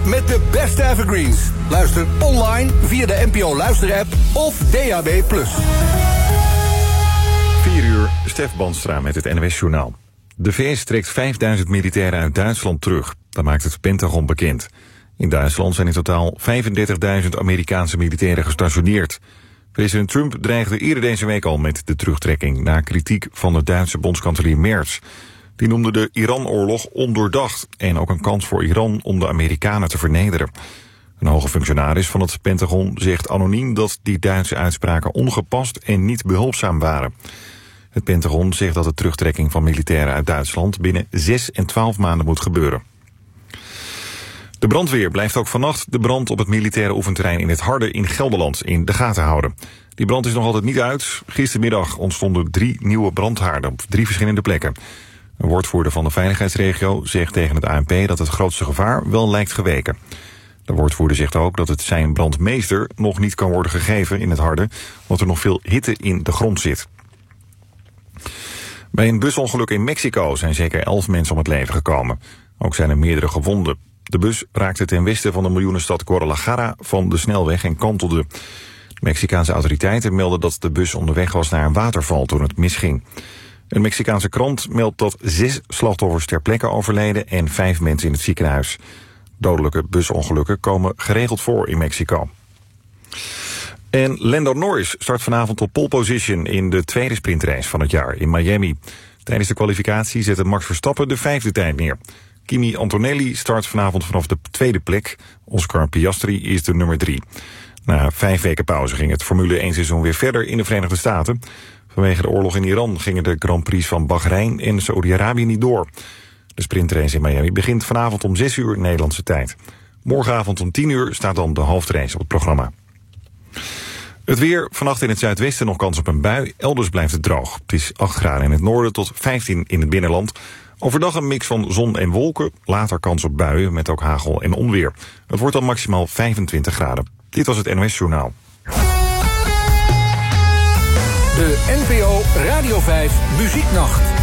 met de beste evergreens. Luister online via de NPO Luister-app of DAB+. 4 uur, Stef Bandstra met het NOS-journaal. De VS trekt 5000 militairen uit Duitsland terug. Dat maakt het Pentagon bekend. In Duitsland zijn in totaal 35.000 Amerikaanse militairen gestationeerd. President Trump dreigde eerder deze week al met de terugtrekking na kritiek van de Duitse bondskanselier Merz. Die noemde de Iran-oorlog ondoordacht en ook een kans voor Iran om de Amerikanen te vernederen. Een hoge functionaris van het Pentagon zegt anoniem dat die Duitse uitspraken ongepast en niet behulpzaam waren. Het Pentagon zegt dat de terugtrekking van militairen uit Duitsland binnen 6 en 12 maanden moet gebeuren. De brandweer blijft ook vannacht de brand op het militaire oefenterrein in het Harde in Gelderland in de gaten houden. Die brand is nog altijd niet uit. Gistermiddag ontstonden 3 nieuwe brandhaarden op 3 verschillende plekken. Een woordvoerder van de veiligheidsregio zegt tegen het ANP dat het grootste gevaar wel lijkt geweken. De woordvoerder zegt ook dat het zijn brandmeester nog niet kan worden gegeven in het Harde, omdat er nog veel hitte in de grond zit. Bij een busongeluk in Mexico zijn zeker 11 mensen om het leven gekomen. Ook zijn er meerdere gewonden. De bus raakte ten westen van de miljoenenstad Guadalajara van de snelweg en kantelde. De Mexicaanse autoriteiten melden dat de bus onderweg was naar een waterval toen het misging. Een Mexicaanse krant meldt dat 6 slachtoffers ter plekke overleden en 5 mensen in het ziekenhuis. Dodelijke busongelukken komen geregeld voor in Mexico. En Lando Norris start vanavond op pole position in de tweede sprintrace van het jaar in Miami. Tijdens de kwalificatie zette Max Verstappen de 5e tijd neer. Kimi Antonelli start vanavond vanaf de 2e plek. Oscar Piastri is de nummer 3. Na 5 weken pauze ging het Formule 1 seizoen weer verder in de Verenigde Staten. Vanwege de oorlog in Iran gingen de Grand Prix van Bahrein en Saoedi-Arabië niet door. De sprintrace in Miami begint vanavond om 6 uur Nederlandse tijd. Morgenavond om 10 uur staat dan de hoofdrace op het programma. Het weer, vannacht in het zuidwesten nog kans op een bui. Elders blijft het droog. Het is 8 graden in het noorden tot 15 in het binnenland. Overdag een mix van zon en wolken. Later kans op buien met ook hagel en onweer. Het wordt dan maximaal 25 graden. Dit was het NOS-journaal. De NPO Radio 5 Muzieknacht.